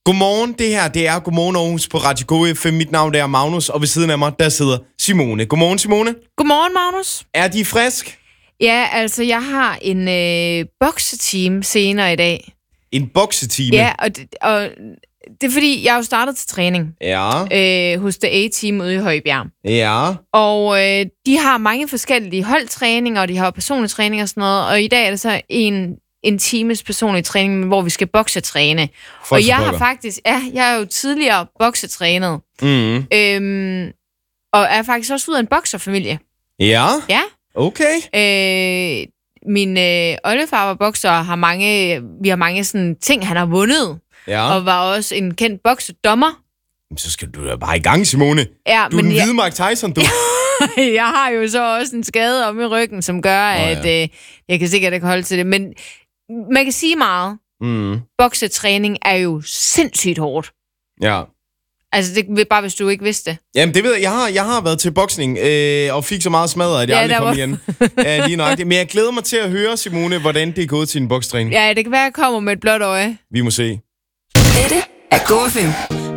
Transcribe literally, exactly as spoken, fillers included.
Godmorgen, det her det er Godmorgen Aarhus på Radio Go F M. Mit navn er Magnus, og ved siden af mig, der sidder Simone. Godmorgen, Simone. Godmorgen, Magnus. Er de frisk? Ja, altså, jeg har en øh, bokseteam senere i dag. En boksetime? Ja, og det, og det er fordi, jeg er jo startet til træning Ja. øh, hos The A-Team ude i Højbjerg. Ja. Og øh, de har mange forskellige holdtræninger, og de har personlig træning og sådan noget. Og i dag er det så en, en times personlig træning, hvor vi skal boksetræne. For og jeg har faktisk, ja, jeg er jo tidligere boksetrænet. Mm. Øhm, og er faktisk også ud af en bokserfamilie. Ja? Ja. Okay. Øh, min øh, oldefar var bokser og har mange, vi har mange sådan ting, han har vundet. Ja. Og var også en kendt boksedommer. Så skal du da bare i gang, Simone. Ja, du er men den jeg, hvide Mike Tyson, du. jeg har jo så også en skade om i ryggen, som gør, oh, ja. at øh, jeg kan sikkert ikke holde til det. Men man kan sige meget. Mm. Boksetræning er jo sindssygt hårdt. Ja. Altså, det er bare, hvis du ikke vidste det. Jamen, det ved jeg. Jeg har, jeg har været til boksning øh, og fik så meget smadret, at jeg Ja, aldrig der kom var- igen. Ja, lige nøjagtigt. Men jeg glæder mig til at høre, Simone, hvordan det er gået til en bokstræning. Ja, det kan være, at jeg kommer med et blåt øje. Vi må se. Dette er Go F M.